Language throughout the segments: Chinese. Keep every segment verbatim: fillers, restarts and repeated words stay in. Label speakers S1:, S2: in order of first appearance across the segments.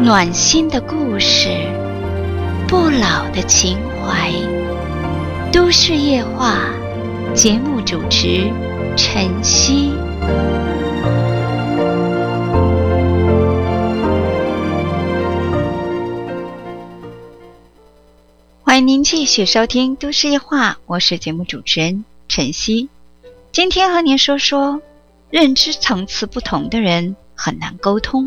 S1: 暖心的故事，不老的情怀。都市夜话，节目主持晨曦。欢迎您继续收听都市夜话，我是节目主持人晨曦。今天和您说说，认知层次不同的人很难沟通。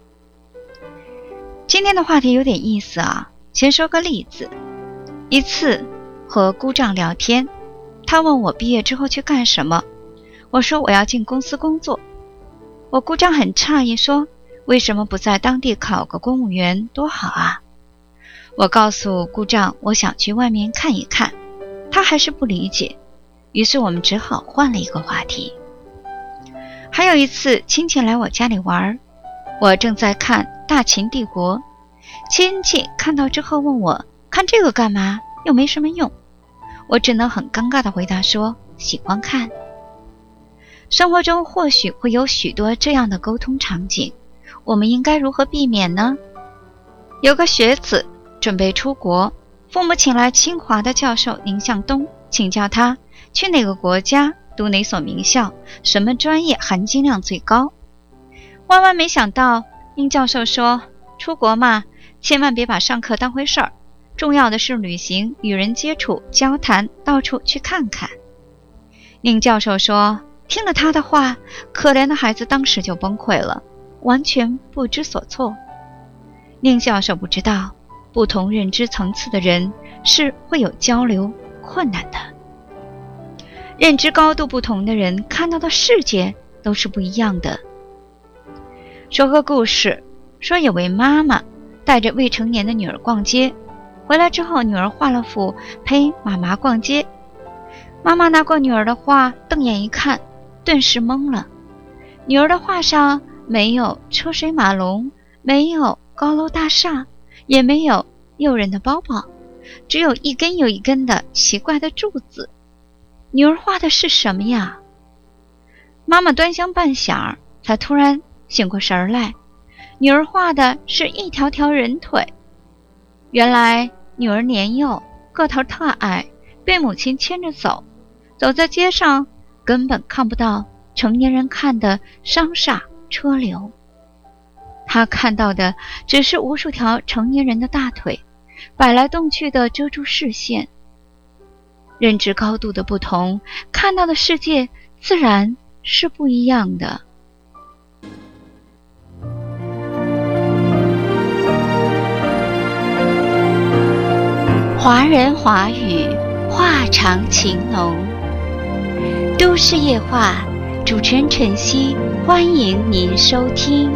S1: 今天的话题有点意思啊，先说个例子。一次和姑丈聊天，他问我毕业之后去干什么，我说我要进公司工作。我姑丈很诧异说，为什么不在当地考个公务员多好啊？我告诉姑丈我想去外面看一看，他还是不理解，于是我们只好换了一个话题。还有一次亲戚来我家里玩，我正在看大秦帝国，亲戚看到之后问我，看这个干嘛？又没什么用。我只能很尴尬地回答说，喜欢看。生活中或许会有许多这样的沟通场景，我们应该如何避免呢？有个学子准备出国，父母请来清华的教授宁向东，请教他去哪个国家读哪所名校，什么专业含金量最高。万万没想到，宁教授说，出国嘛，千万别把上课当回事儿，重要的是旅行，与人接触，交谈，到处去看看。宁教授说，听了他的话，可怜的孩子当时就崩溃了，完全不知所措。宁教授不知道，不同认知层次的人是会有交流困难的。认知高度不同的人看到的世界都是不一样的。说个故事，说有位妈妈带着未成年的女儿逛街，回来之后女儿画了幅陪妈妈逛街。妈妈拿过女儿的画，瞪眼一看，顿时懵了。女儿的画上没有车水马龙，没有高楼大厦，也没有诱人的包包，只有一根又一根的奇怪的柱子。女儿画的是什么呀？妈妈端详半晌，才突然醒过神来，女儿画的是一条条人腿。原来女儿年幼，个头特矮，被母亲牵着走，走在街上根本看不到成年人看的商厦车流。她看到的只是无数条成年人的大腿，摆来动去的遮住视线。认知高度的不同，看到的世界自然是不一样的。华人华语，话长情浓。都市夜话，主持人晨曦，欢迎您收听。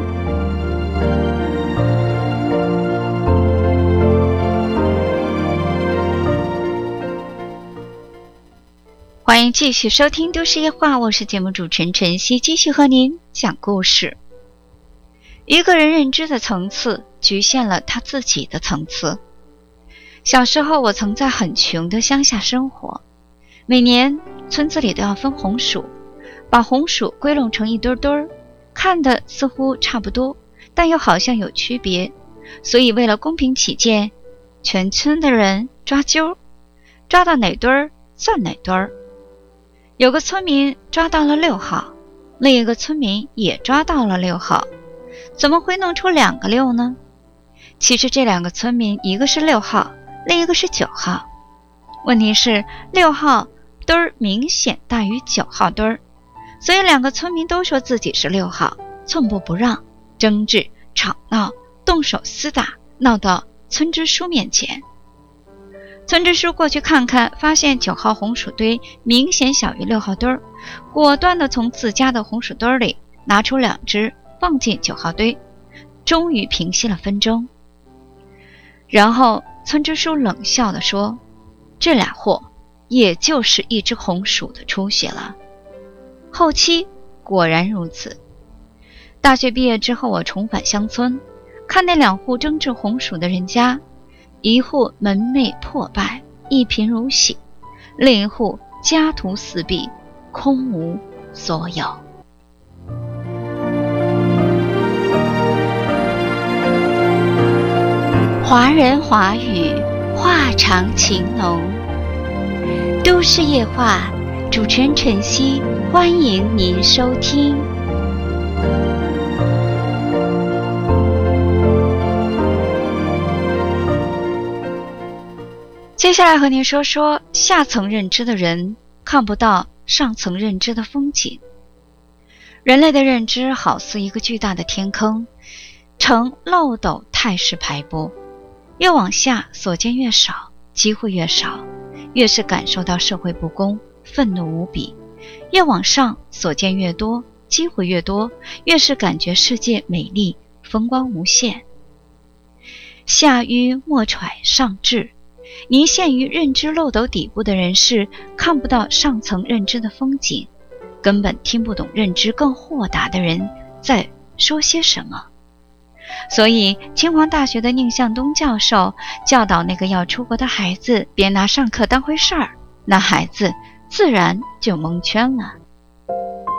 S1: 欢迎继续收听都市夜话，我是节目主持人晨曦，继续和您讲故事。一个人认知的层次局限了他自己的层次。小时候我曾在很穷的乡下生活，每年村子里都要分红薯，把红薯归拢成一堆堆儿，看得似乎差不多，但又好像有区别，所以为了公平起见，全村的人抓阄，抓到哪堆儿算哪堆儿。有个村民抓到了六号，另一个村民也抓到了六号，怎么会弄出两个六呢？其实这两个村民，一个是六号，另一个是九号。问题是六号堆儿明显大于九号堆儿，所以两个村民都说自己是六号，寸步不让，争执、吵闹、动手厮打，闹到村支书面前。村支书过去看看，发现九号红薯堆明显小于六号堆儿，果断地从自家的红薯堆里拿出两只放进九号堆，终于平息了纷争。然后村支书冷笑地说，这俩货也就是一只红薯的出息了。后期果然如此。大学毕业之后，我重返乡村，看那两户争执红薯的人家，一户门楣破败，一贫如洗，另一户家徒四壁，空无所有。 华人华语，话长情浓。都市夜话，主持人晨曦，欢迎您收听。接下来和您说说，下层认知的人看不到上层认知的风景。人类的认知好似一个巨大的天坑，呈漏斗态势排布，越往下所见越少，机会越少，越是感受到社会不公，愤怒无比；越往上所见越多，机会越多，越是感觉世界美丽，风光无限。下愚莫揣上智，泥陷于认知漏斗底部的人是看不到上层认知的风景，根本听不懂认知更豁达的人在说些什么。所以清华大学的宁向东教授教导那个要出国的孩子别拿上课当回事儿，那孩子自然就蒙圈了。